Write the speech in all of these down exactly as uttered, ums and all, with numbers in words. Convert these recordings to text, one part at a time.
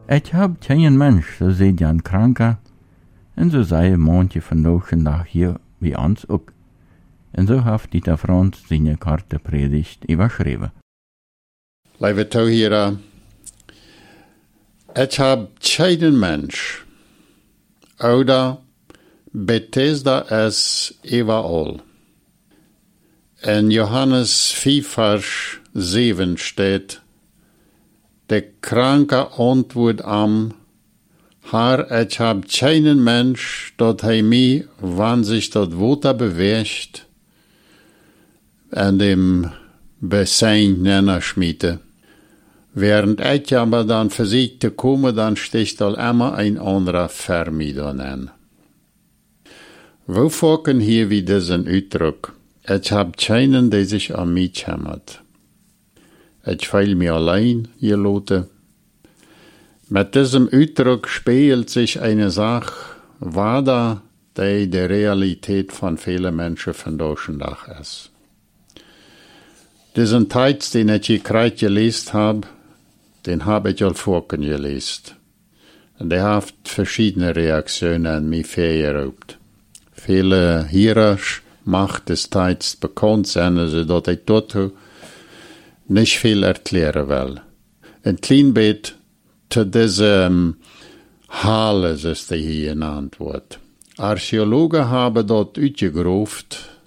Ik heb geen mens, zo zei Jan Kranke, en zo zei manche vandaag hier bij ons ook. En zo heeft Dieter Frans zijn korte predigt überschreven. Lieve toehoorder, ik heb geen mens, ouder, Bethesda is überall. In Johannes vier, vers zeven steht, de kranke antwoord am, Herr, ich hab keinen Mensch, dat hij mij, wann sich dat Water beweegt, an dem Bassin nenner schmiete. Während ich aber dann versuchte kommen, dann sticht al immer ein anderer Vermieter an. Wo folgen hier wie diesen Ausdruck? Ich hab keinen, der sich an mich kümmert. Ich feil mir allein, ihr Leute. Mit diesem Ausdruck spielt sich eine Sache weiter, die die Realität von vielen Menschen von Deutschland ist. Diesen Text, den ich gerade gelesen habe, den habe ich al vorhin gelesen. Und der hat verschiedene Reaktionen an mich verursacht. Viele Hörer macht des Text bekannt sein, also dass ich dort nicht viel erklären will. Ein klein bisschen zu diesem Halle, ist die hier genannt wird. Archäologen haben dort ausgegraben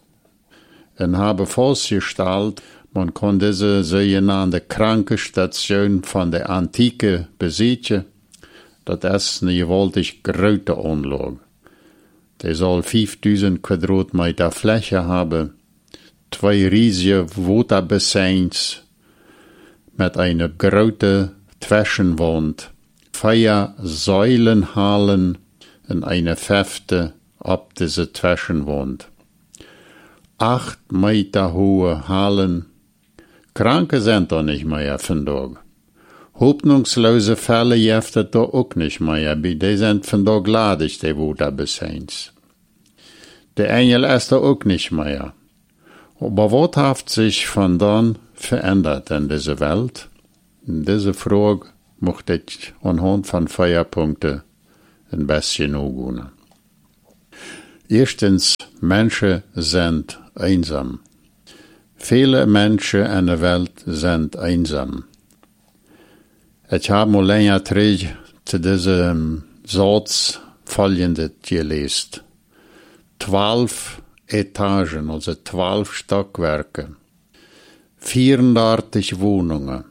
und haben festgestellt, man kann diese sogenannte Krankenstation von der Antike besitzen. Das ist eine gewaltig große Anlage. Die soll fünftausend Quadratmeter Fläche haben, zwei riesige Waterbassins mit einer großen Zwischenwand, vier Säulenhallen und eine fünfte ab dieser Zwischenwand. Acht Meter hohe Hallen. Kranke sind da nicht mehr vandaag. Hoffnungslose Fälle gibt es da auch nicht mehr, bei die sind vandaag ladig, die Waterbassins. Der Engel ist da auch nicht mehr. Aber was hat sich von dann verändert in dieser Welt? In dieser Frage möchte ich anhand von vier Punkten ein bisschen angehen. Erstens, Menschen sind einsam. Viele Menschen in der Welt sind einsam. Ich habe mal länger zurück zu diesem Satz folgendes gelesen. Zwölf Etagen, also zwölf Stockwerke, vierundachtzig Wohnungen,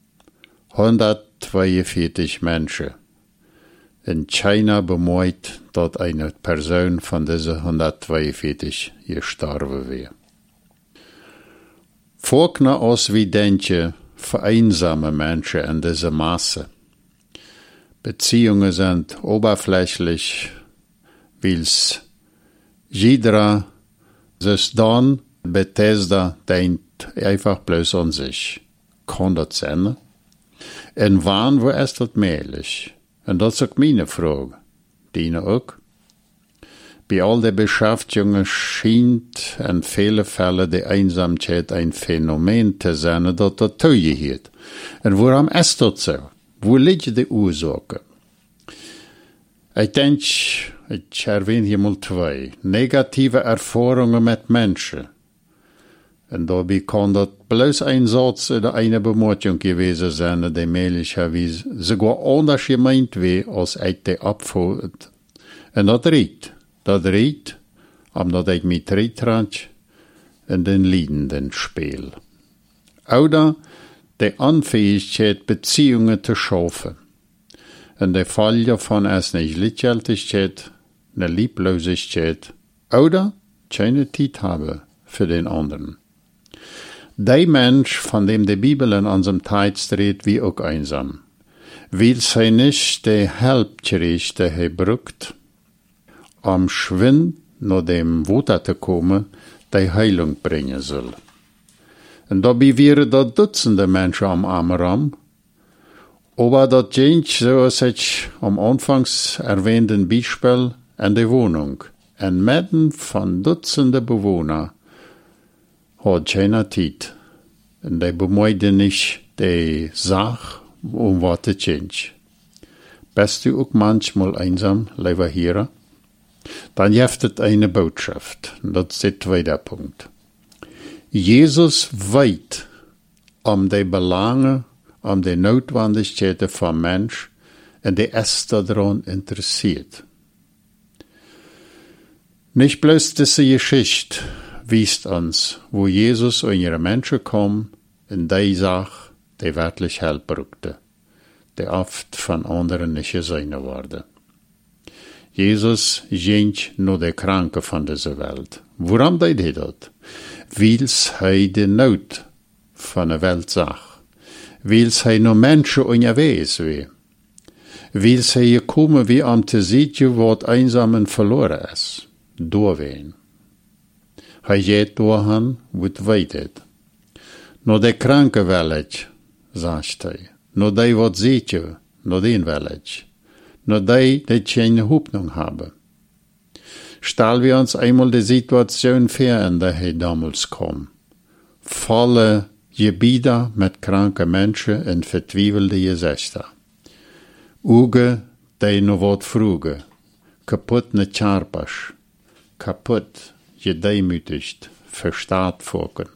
hundertzweiundvierzig Menschen. In China bemüht, dass eine Person von diesen hundertzweiundvierzig gestorben wäre. Folgende aus wie denke vereinsame Menschen in dieser Masse. Beziehungen sind oberflächlich, weil's jeder sich dann Bethesda denkt einfach bloß an sich. Kann das sein? Und wann, wo ist das möglich? Und das ist auch meine Frage. Deine auch? Bei all der Beschäftigungen scheint in vielen Fällen die Einsamkeit ein Phänomen zu sein, das dazu gehört. Und warum ist das so? Wo liegt die Ursache? Ich denke, ich erwähne hier mal zwei. Negative Erfahrungen mit Menschen. Und dabei kann das bloß ein Satz oder eine Bemerkung gewesen sein, die möglicherweise sogar anders gemeint wäre, als ich die abfällt. Und das riecht. Das riecht, omdat ich mich reintrage in den liedenden Spiel. Oder die Unfähigkeit, Beziehungen zu schaffen. In der Fall davon ist nicht Liebgültigkeit, eine Lieblosigkeit oder keine Zeit habe für den anderen. Der Mensch, von dem die Bibel in unserem Text redet, wie auch einsam. Will sie nicht die Hilfe kriegt, die er braucht, am Schwind nach dem Water zu kommen, die Heilung bringen soll. Und dabei wären da Dutzende Menschen am Arm, aber das geht, so als ich am Anfangs erwähnten Beispiel, in der Wohnung. Und mitten von Dutzenden Bewohnern hat keiner Zeit. Und die bemühen nicht die Sache, um was es geht. Bist du auch manchmal einsam, lieber Hörer? Dann gibt es eine Botschaft. Das ist der zweite Punkt. Jesus weiß um die Belange, um die Notwendigkeiten vom Mensch und der ist daran interessiert. Nicht bloß diese Geschichte wiest uns, wo Jesus und ihre Menschen kommen, in die Sache, die wirklich Hilfe brauchte, die oft von anderen nicht gesehen wurde. Jesus ging nur der Kranke von dieser Welt. Warum deed hij dat? Wils hij de nood van de Welt zag. Wils hij nur Menschen unterwegs wie. Wils hij gekommen wie om te zien wat einsam en verloren is. Doorween. Hij geht doorhan, wat weet het. Nur de kranke wellet, zegt hij. Nur die wat ziet je, nur den wellet. Nur die, die keine Hoffnung haben. Stellen wir uns einmal die Situation vor, in der er damals kam. Volle Gebiete mit kranken Menschen und vertwiebelte Gesichter. Augen, die noch wat frugen. Kaputt ne Charpas. Kaputt, gedemütigt, verstaat volken.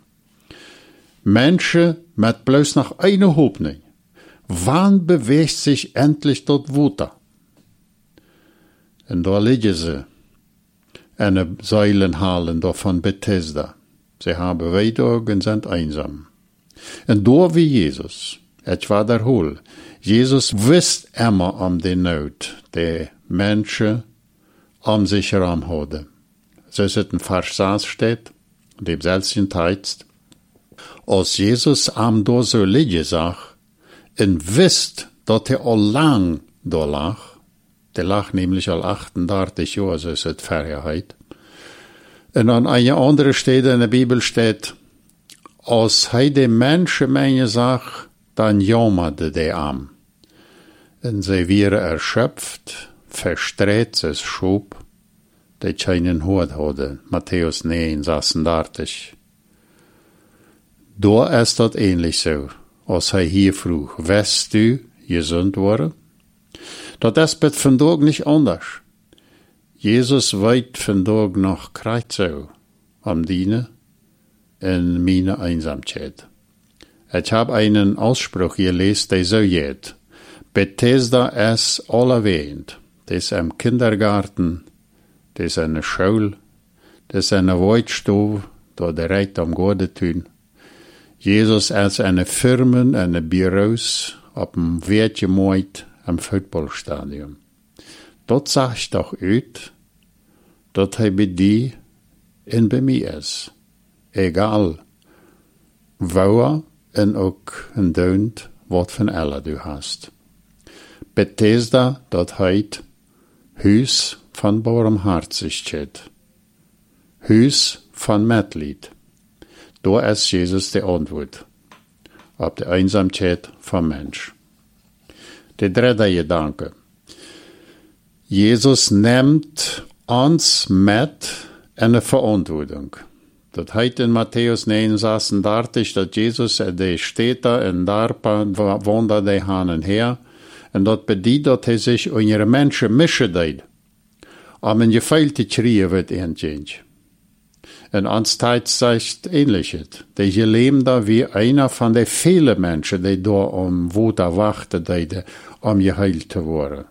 Menschen mit bloß noch eine Hoffnung. Wann bewegt sich endlich dort Wuter? Und da liegen sie, eine Säulenhallen von Bethesda. Sie haben Weidog und sind einsam. Und da wie Jesus, ich wiederhole, Jesus wusste immer um die Not, die Menschen um sich herum hatten. So ist es in Vers sechs steht, dem selben Text, als Jesus am da so liegen sah, und wisst, dass er all lang da lag, der lag nämlich al achtunddachtzig Jahre, so ist es Vergangenheit. Und an einer anderen Stelle in der Bibel steht, als er die Menschen meine sah, dann jammerte der am. Und sie waren erschöpft, verstreut, es schob, die keinen Hut hatten. Matthäus neun, sechsunddachtzig. Da ist das ähnlich so, als er hier frug, wirst du gesund worden? Das ist vandaag nicht anders. Jesus weet vandaag noch Kreuzau am Dienen in meine Einsamkeit. Ich habe einen Ausspruch gelesen, der so geht. Bethesda ist allerwähnt. Das ist ein Kindergarten, das ist eine Schule, das ist eine Waldstube, da direkt am Gordentun. Jesus ist eine Firmen, eine Büros, auf dem Wertgemäut, am Footballstadion. Dat sagt doch uit, dat hij bij die en bij mij is. Egal, waar en ook een duint wat van alle du hast. Bethesda, dat heet Huis van Barmherzigkeit. Huis van Mitleid. Da ist Jesus die Antwort auf die Einsamkeit vom Mensch. Der dritte Gedanke. Jesus nimmt uns mit in eine Verantwortung. Das heißt in Matthäus neun, sechsunddachtzig, dass Jesus, der steht da in Darpa, wandert die Hanen her, und das bedeutet, dass er sich in ihre Menschen mischen deed. Aber ein gefeilte Krieg wird entgehen. Und uns Zeit sagt Ähnliches. Die leben da wie einer von den vielen Menschen, die da um Wuter warten, die um geheilt zu werden.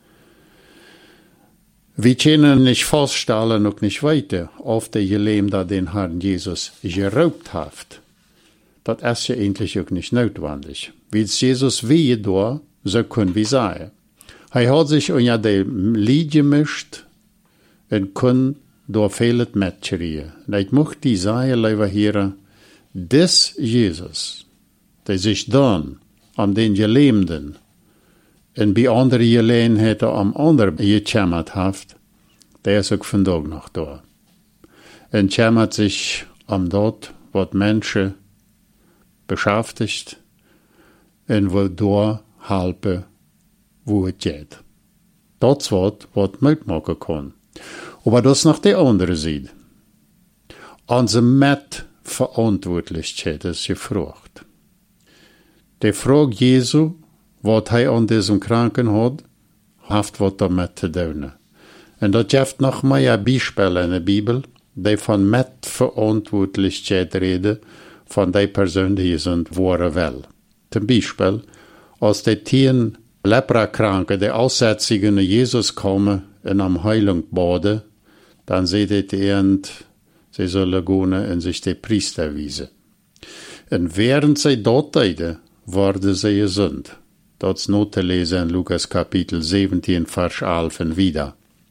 Wir können nicht vorstellen und nicht weiter, auf die leben da den Herrn Jesus geraubt hat. Das ist ja eigentlich auch nicht notwendig. Wie Jesus wie da, so können wir sagen. Er hat sich unter die Lied gemischt und kann da vieles mitkriegen. Und ich möchte die sagen, lieber Herr, das Jesus, der sich dann an den Gelebenden und bei anderen Gelegenheiten am anderen gekümmert hat, der ist auch vandaag noch da. Und kümmert sich um dort, was Menschen beschäftigt und wo da helfen, wo es geht. Das ist was, was Mut machen kann. Aber das ist noch die andere Seite. Unsere Mitverantwortlichkeit ist gefragt. Die Frage Jesu, was er an diesem Kranken hat, heeft wat damit te doen. En dat geeft nog meer Beispiele in de Bibel, die van met verantwoordelijkheid reden van die persoon die sind worden wel. Zum Beispiel, als die tien Leprakranken, die Aussätzigen naar Jezus komen en am Heilung baden, dann seht ihr die End, sie sollen gehen en sich die Priester wiesen. Und während sie dort deden, worden sie gesund. Dat is not te lezen in Lukas kapitel zeventien, vers elf en wieder.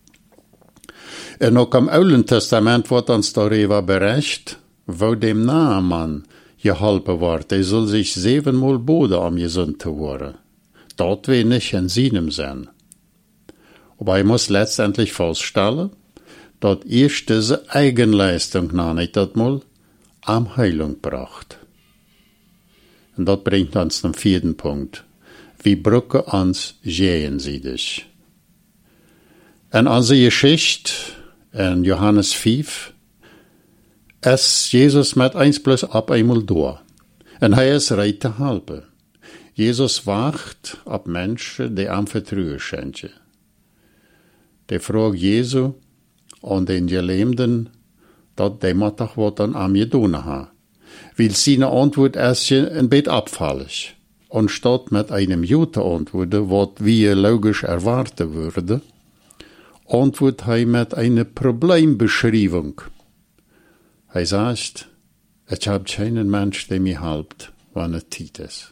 En ook im Oude Testament wordt ons darüber bericht, wo dem Naaman geholpen wordt. Hij soll sich zevenmal boden om gesund te worden. Dat will nicht in seinem Sinn. Aber ich muss letztendlich feststellen, dass erst diese Eigenleistung noch nicht dat mal am Heilung bracht. Und das bringt uns zum vierten Punkt. Wir brücken uns gegenseitig. In unserer Geschichte, in Johannes fünf, ist Jesus mit eins plus ab einmal da. Und er ist reit zu helfen. Jesus wacht op Menschen, die am Vertrauen schenken. Die fragt Jesu an den Gelähmten, dat die moet toch wat aan am gedaan haben. Weil seine Antwort ist ein bisschen abfällig. Anstatt mit einem guten Antwort, was wir logisch erwarten würden, antwortet er mit einer Problembeschreibung. Er sagt, ich habe keinen Mensch, der mir hilft, wenn es Zeit ist.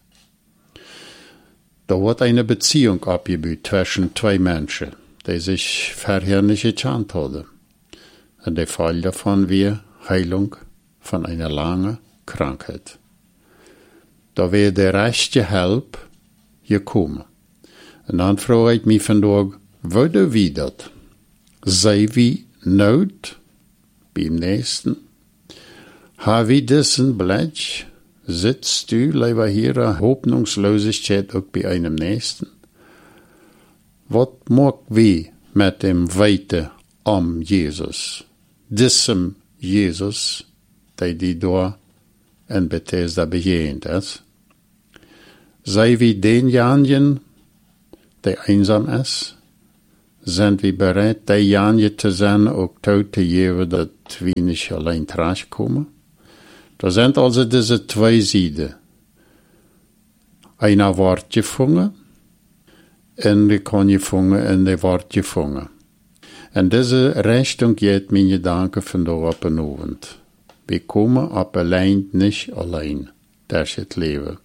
Da wird eine Beziehung abgebaut zwischen zwei Menschen, die sich vorher nicht gekannt haben. Und der Fall davon wäre Heilung von einer langen Krankheit. Da wäre der rechte Help gekommen. Und dann frage ich mich vandaag, würde wie das? Sei wie Not beim Nächsten? Ha wie diesen Blech? Sitzt du, lieber hier, Hoffnungslosigkeit auch bei einem Nächsten? Was mag wie mit dem Weite am Jesus? Diesem Jesus, der die da in Bethesda begegnet ist? Sei wie denjenigen, der einsam ist? Sind wir bereit, derjenige zu sein, auch tot zu geben, dass wir nicht allein zurechtkommen? Da sind also diese zwei Seiten. Einer wird gefangen, und die kann gefangen, und der wird gefangen. In diese Richtung geht mein Gedanke von da ab und Abend. Wir kommen ab allein nicht allein durch das Leben.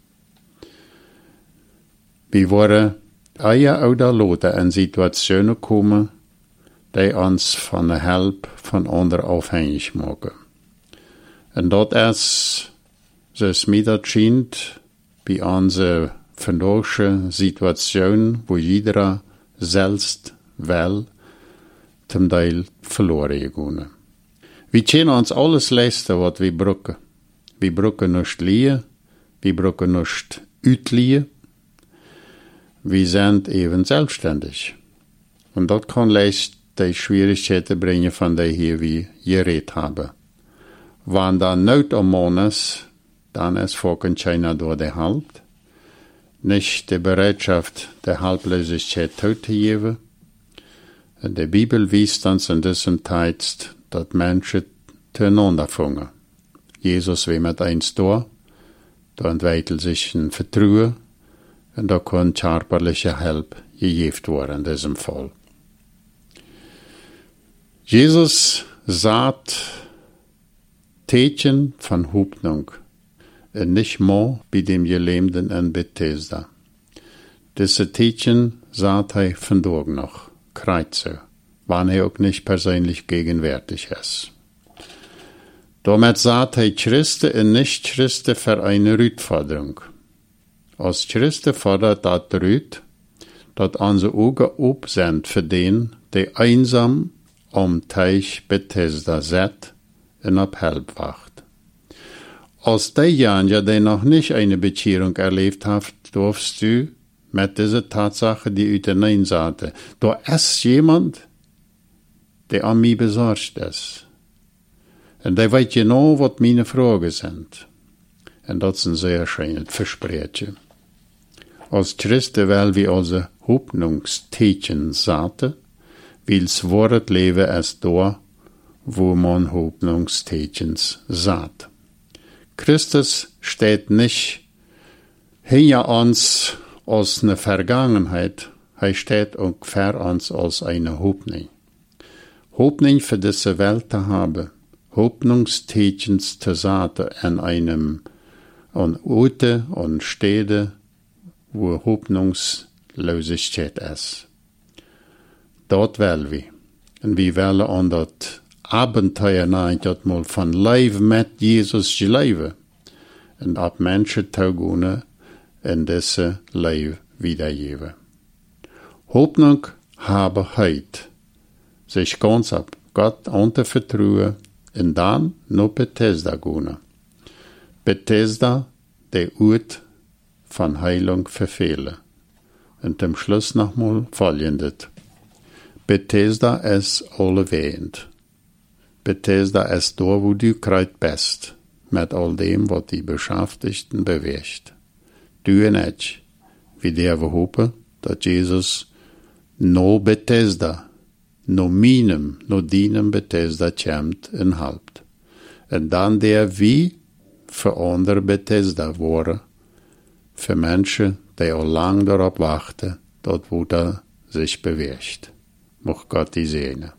Wir wollen eher oder lauter in Situationen kommen, die uns von der Hilfe von anderen abhängig machen. Und dort ist, so es mir das scheint, bei unserer vandaagse Situation, wo jeder selbst will, zum Teil verloren gegangen. Wir können uns alles leisten, was wir brauchen. Wir brauchen nicht liehen, wir brauchen nicht utliehen. Wir sind eben selbstständig. Und das kann leicht die Schwierigkeiten bringen, von der hier wir geredet haben. Wenn da Not am Mann ist, dann ist folgen keiner da, der hilft. Nicht die Bereitschaft der Halblosigkeit tot zu geben. Und die Bibel weist uns in diesem Text, dass Menschen zueinander fangen. Jesus will mit eins da, da entwickelt sich ein Vertrauen und da kann körperliche Hilfe gegeben werden in diesem Fall. Jesus sagt Tätchen von Hoffnung und nicht mehr bei dem Gelähmten in Bethesda. Diese Tätchen sagt er vandaag noch, Kreuze, wann er auch nicht persönlich gegenwärtig ist. Damit sagt er Christen und Nicht-Christen für eine Rütforderung. Als Christen fordert das Rüt, dass unsere Augen op sind für den, der einsam am Teich Bethesda sitzt und auf Hilfe wacht. Als derjenige, der noch nicht eine Bekehrung erlebt hat, darfst du mit dieser Tatsache die Utenein sagen, da ist jemand, der an mich besorgt ist. Und der weiß genau, was meine Fragen sind. Und das ist ein sehr schönes Versprechen. Als Christen wel we onze hoopningsteken zaten, wils wordt leven es door, wo man hoopningstekens zat. Christus steht nicht hinter uns als eine Vergangenheit, er steht auch für uns als eine Hoffnung. Hoffnung für diese Welt zu haben, Hoffnungstekens zu zaten an einem an Orte und Städte, wo Hoffnungslosigkeit ist. Dort wollen wir. Und wir wollen an das Abenteuer nein, dat mal von Leben mit Jesus leben. Und ab Menschen taugen in diese Leben wiedergeben. Hoffnung habe heute, sich ganz ab Gott anzuvertrauen und dann nach Bethesda gehen. Bethesda, der Ort von Heilung verfehlen. Und zum Schluss nochmal folgendes. Bethesda ist allewehend. Bethesda ist da, wo du kreut bist, mit all dem, was die Beschäftigten bewegt. Du und ich, wie der wir hoffen, dass Jesus no Bethesda, no meinem, no deinem Bethesda kommt und halbt. Und dann der wie für andere Bethesda wurde, für Menschen, die auch lang darauf warten, dort wo er sich bewegt. Mocht Gott die segnen.